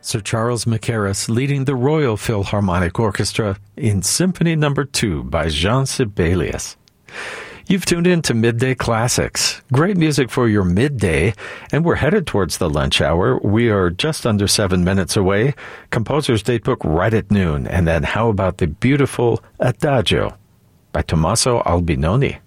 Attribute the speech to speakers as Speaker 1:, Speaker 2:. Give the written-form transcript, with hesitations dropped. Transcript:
Speaker 1: Sir Charles Mackerras leading the Royal Philharmonic Orchestra in Symphony No. 2 by Jean Sibelius. You've tuned in to Midday Classics. Great music for your midday, and we're headed towards the lunch hour. We are just under 7 minutes away. Composer's Date Book right at noon. And then how about the beautiful Adagio by Tommaso Albinoni?